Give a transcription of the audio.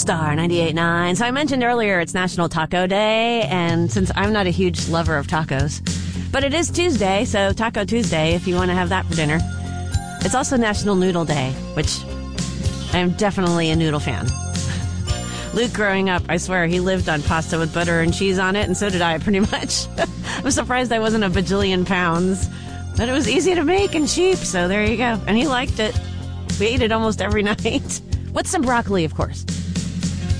Star 98.9. So I mentioned earlier it's National Taco Day, and since I'm not a huge lover of tacos, but it is Tuesday, so Taco Tuesday if you want to have that for dinner. It's also National Noodle Day, which I am definitely a noodle fan. Luke, growing up, I swear, he lived on pasta with butter and cheese on it, and so did I, pretty much. I'm surprised I wasn't a bajillion pounds. But it was easy to make and cheap, so there you go. And he liked it. We ate it almost every night. With some broccoli, of course.